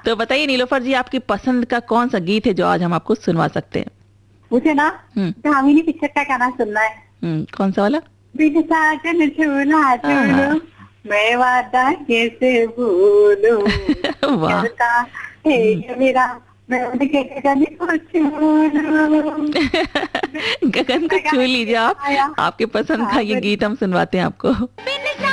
तो बताइए नीलोफर जी, आपकी पसंद का कौन सा गीत है जो आज हम आपको सुनवा सकते हैं? मुझे ना कामिनी पिक्चर का गाना सुनना है। कौन सा वाला? बिन साजन झूला झूलो, हाँ। मैं वादा कैसे भूलूं, वाह। करता है ये मेरा, मैं उनके गगन को छू लूं। गगन को छू लीजिए आप। आपके पसंद का हाँ, ये गीत हम सुनवाते हैं आपको।